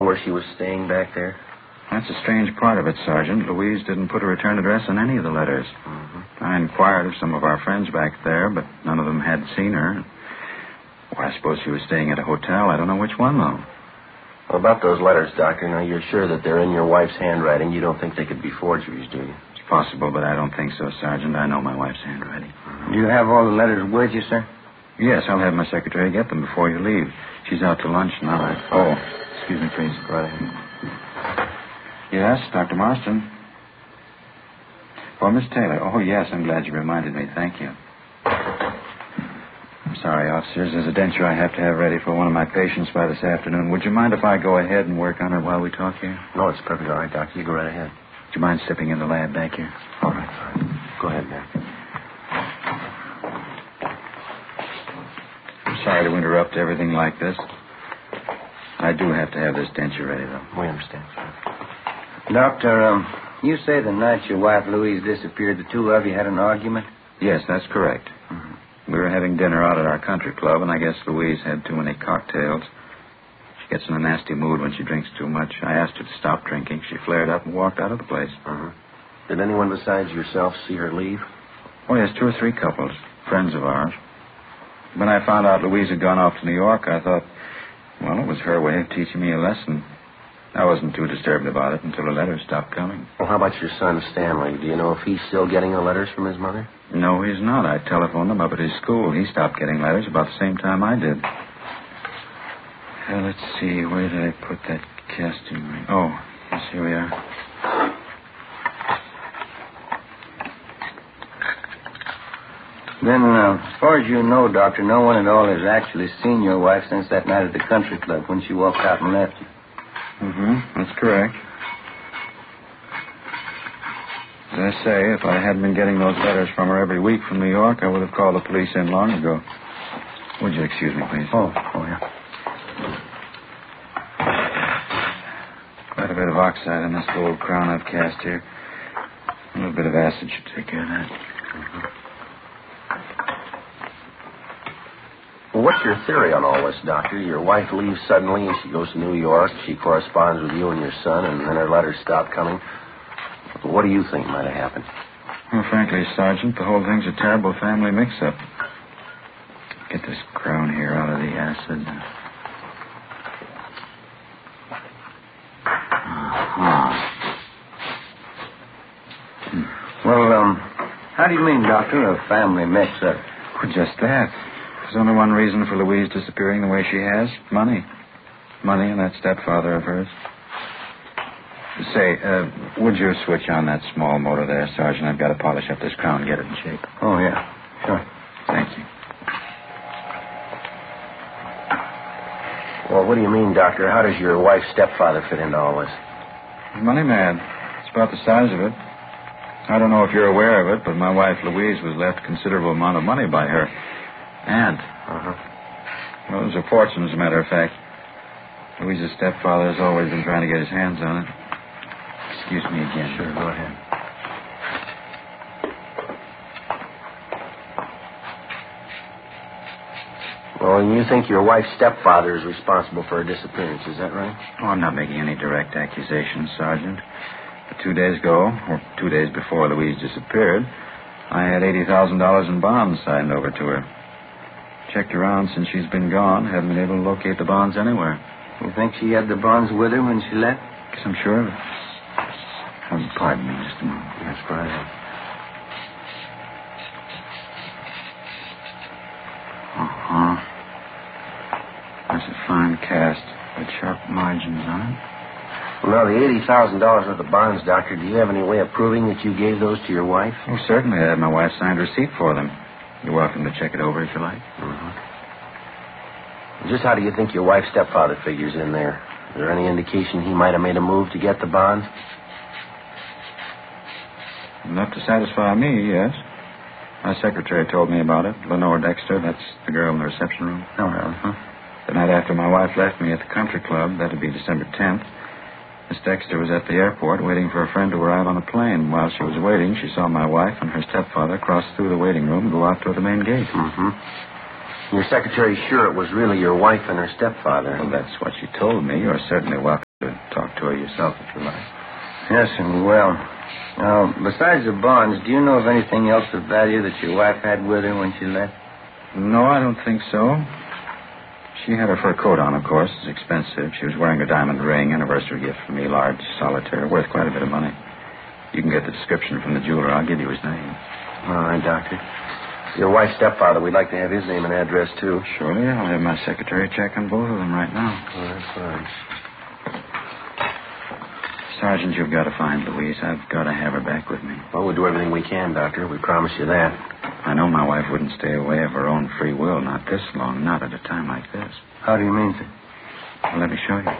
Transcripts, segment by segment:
where she was staying back there? That's a strange part of it, Sergeant. Louise didn't put a return address on any of the letters. Mm-hmm. I inquired of some of our friends back there, but none of them had seen her. Well, I suppose she was staying at a hotel. I don't know which one, though. Well, about those letters, Doctor, now you're sure that they're in your wife's handwriting. You don't think they could be forgeries, do you? It's possible, but I don't think so, Sergeant. I know my wife's handwriting. Do you have all the letters with you, sir? Yes, I'll have my secretary get them before you leave. She's out to lunch now. Oh, excuse me, please. Go right ahead. Yes, Dr. Marston. Oh, Miss Taylor. Oh, yes, I'm glad you reminded me. Thank you. I'm sorry, officers. There's a denture I have to have ready for one of my patients by this afternoon. Would you mind if I go ahead and work on it while we talk here? No, it's perfectly all right, Doctor. You go right ahead. Would you mind stepping in the lab back here? All right, fine. Go ahead, man. I'm sorry to interrupt everything like this. I do have to have this denture ready, though. We understand, sir. Doctor, you say the night your wife Louise disappeared, the two of you had an argument? Yes, that's correct. Mm-hmm. We were having dinner out at our country club, and I guess Louise had too many cocktails. She gets in a nasty mood when she drinks too much. I asked her to stop drinking. She flared up and walked out of the place. Mm-hmm. Did anyone besides yourself see her leave? Oh, yes, 2 or 3 couples, friends of ours. When I found out Louise had gone off to New York, I thought, well, it was her way of teaching me a lesson. I wasn't too disturbed about it until the letters stopped coming. Well, how about your son, Stanley? Do you know if he's still getting the letters from his mother? No, he's not. I telephoned him up at his school. He stopped getting letters about the same time I did. Let's see, where did I put that casting ring? Oh, yes, here we are. Then, as far as you know, Doctor, no one at all has actually seen your wife since that night at the country club when she walked out and left you. Mm-hmm, that's correct. As I say, if I hadn't been getting those letters from her every week from New York, I would have called the police in long ago. Would you excuse me, please? Oh, yeah. Quite a bit of oxide in this gold crown I've cast here. A little bit of acid should take care of that. Mm-hmm. Well, what's your theory on all this, Doctor? Your wife leaves suddenly and she goes to New York. She corresponds with you and your son, and then her letters stop coming. What do you think might have happened? Well, frankly, Sergeant, the whole thing's a terrible family mix-up. Get this crown here out of the acid. Well, how do you mean, Doctor, a family mix-up? Well, just that. There's only one reason for Louise disappearing the way she has. Money. Money and that stepfather of hers. Say, would you switch on that small motor there, Sergeant? I've got to polish up this crown and get it in shape. Oh, yeah. Sure. Thank you. Well, what do you mean, Doctor? How does your wife's stepfather fit into all this? Money man. It's about the size of it. I don't know if you're aware of it, but my wife Louise was left a considerable amount of money by her aunt. Uh-huh. Well, it was a fortune, as a matter of fact. Louise's stepfather has always been trying to get his hands on it. Excuse me again. Sure, go ahead. Well, and you think your wife's stepfather is responsible for her disappearance, is that right? Oh, I'm not making any direct accusations, Sergeant. But 2 days ago, or 2 days before Louise disappeared, I had $80,000 in bonds signed over to her. Checked around since she's been gone. Haven't been able to locate the bonds anywhere. You think she had the bonds with her when she left? Guess I'm sure of it. Pardon me just a moment. That's right. Uh-huh. That's a fine cast with sharp margins on it. Well, now, the $80,000 worth of bonds, Doctor, do you have any way of proving that you gave those to your wife? Oh, certainly. I had my wife signed a receipt for them. You're welcome to check it over if you like. Mm-hmm. Just how do you think your wife's stepfather figures in there? Is there any indication he might have made a move to get the bonds? Enough to satisfy me, yes. My secretary told me about it. Lenore Dexter, that's the girl in the reception room. Oh, uh-huh. The night after my wife left me at the country club, that'd be December 10th, Miss Dexter was at the airport waiting for a friend to arrive on a plane. While she was waiting, she saw my wife and her stepfather cross through the waiting room and go out toward the main gate. Mm-hmm. Your secretary's sure it was really your wife and her stepfather. Well, that's what she told me. You're certainly welcome Talk to her yourself if you like. Yes, and well. Now, besides the bonds, do you know of anything else of value that your wife had with her when she left? No, I don't think so. She had her fur coat on, of course. It's expensive. She was wearing a diamond ring, anniversary gift from me, large solitaire, worth quite a bit of money. You can get the description from the jeweler. I'll give you his name. All right, Doctor. Your wife's stepfather, we'd like to have his name and address, too. Surely. I'll have my secretary check on both of them right now. All right, fine. Sergeant, you've got to find Louise. I've got to have her back with me. Well, we'll do everything we can, Doctor. We promise you that. I know my wife wouldn't stay away of her own free will, not this long, not at a time like this. How do you mean, sir? Well, let me show you.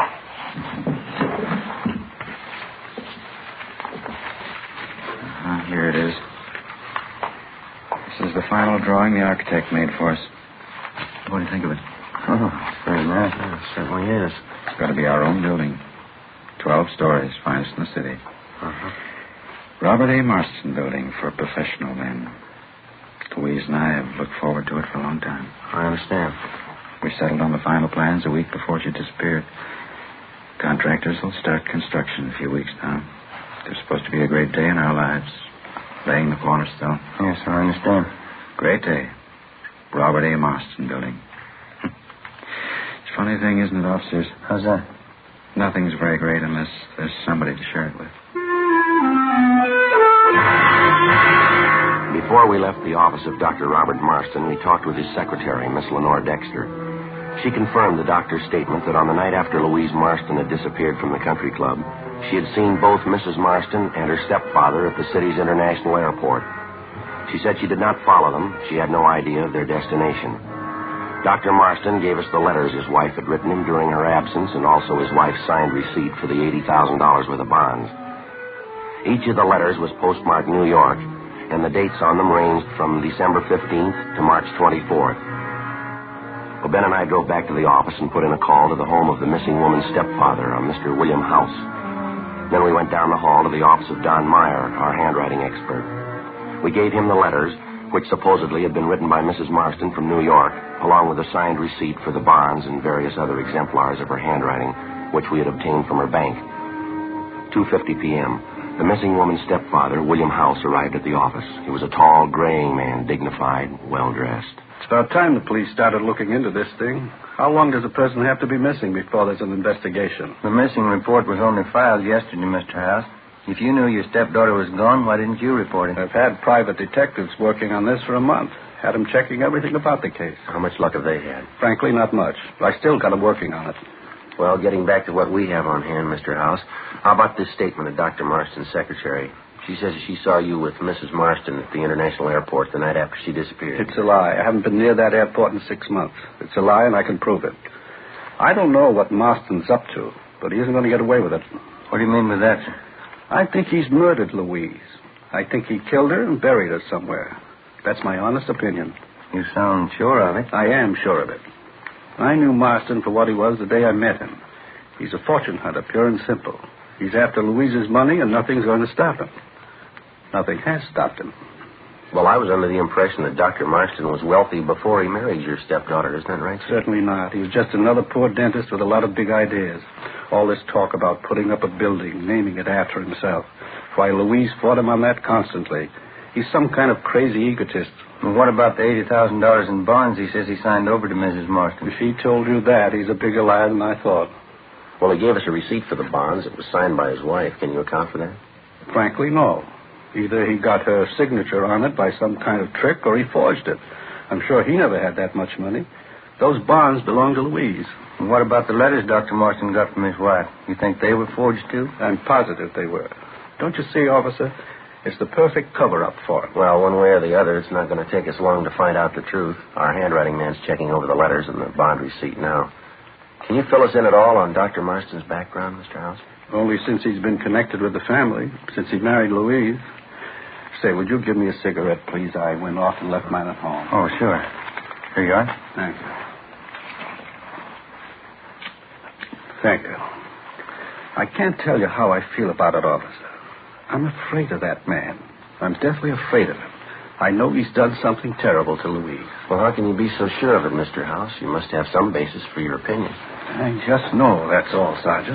Here it is. This is the final drawing the architect made for us. What do you think of it? Oh, very nice. Yeah, it certainly is. It's got to be our own building. 12 stories, finest in the city. Uh-huh. Robert A. Marston Building for professional men. Louise and I have looked forward to it for a long time. I understand. We settled on the final plans a week before she disappeared. Contractors will start construction in a few weeks now. There's supposed to be a great day in our lives. Laying the cornerstone. Yes, I understand. Great day. Robert A. Marston Building. It's a funny thing, isn't it, officers? How's that? Nothing's very great unless there's somebody to share it with. Before we left the office of Dr. Robert Marston, we talked with his secretary, Miss Lenore Dexter. She confirmed the doctor's statement that on the night after Louise Marston had disappeared from the country club, she had seen both Mrs. Marston and her stepfather at the city's international airport. She said she did not follow them. She had no idea of their destination. Dr. Marston gave us the letters his wife had written him during her absence and also his wife's signed receipt for the $80,000 worth of bonds. Each of the letters was postmarked New York, and the dates on them ranged from December 15th to March 24th. Well, Ben and I drove back to the office and put in a call to the home of the missing woman's stepfather, a Mr. William House. Then we went down the hall to the office of Don Meyer, our handwriting expert. We gave him the letters, which supposedly had been written by Mrs. Marston from New York, along with a signed receipt for the bonds and various other exemplars of her handwriting, which we had obtained from her bank. 2:50 p.m., the missing woman's stepfather, William House, arrived at the office. He was a tall, graying man, dignified, well-dressed. It's about time the police started looking into this thing. How long does a person have to be missing before there's an investigation? The missing report was only filed yesterday, Mr. House. If you knew your stepdaughter was gone, why didn't you report it? I've had private detectives working on this for a month. Had them checking everything about the case. How much luck have they had? Frankly, not much. But I still got them working on it. Well, getting back to what we have on hand, Mr. House, how about this statement of Dr. Marston's secretary? She says she saw you with Mrs. Marston at the international airport the night after she disappeared. It's a lie. I haven't been near that airport in 6 months. It's a lie, and I can prove it. I don't know what Marston's up to, but he isn't going to get away with it. What do you mean by that, sir? I think he's murdered Louise. I think he killed her and buried her somewhere. That's my honest opinion. You sound sure of it. I am sure of it. I knew Marston for what he was the day I met him. He's a fortune hunter, pure and simple. He's after Louise's money, and nothing's going to stop him. Nothing has stopped him. Well, I was under the impression that Dr. Marston was wealthy before he married your stepdaughter. Isn't that right, sir? Certainly not. He was just another poor dentist with a lot of big ideas. All this talk about putting up a building, naming it after himself. Why, Louise fought him on that constantly. He's some kind of crazy egotist. Well, what about the $80,000 in bonds he says he signed over to Mrs. Marston? If he told you that, he's a bigger liar than I thought. Well, he gave us a receipt for the bonds. It was signed by his wife. Can you account for that? Frankly, no. Either he got her signature on it by some kind of trick, or he forged it. I'm sure he never had that much money. Those bonds belong to Louise. And what about the letters Dr. Marston got from his wife? You think they were forged, too? I'm positive they were. Don't you see, officer? It's the perfect cover-up for it. Well, one way or the other, it's not going to take us long to find out the truth. Our handwriting man's checking over the letters and the bond receipt now. Can you fill us in at all on Dr. Marston's background, Mr. House? Only since he's been connected with the family, since he married Louise. Say, would you give me a cigarette, please? I went off and left mine at home. Oh, sure. Here you are. Thank you. Thank you. I can't tell you how I feel about it, officer. I'm afraid of that man. I'm deathly afraid of him. I know he's done something terrible to Louise. Well, how can you be so sure of it, Mr. House? You must have some basis for your opinion. I just know, that's all, Sergeant.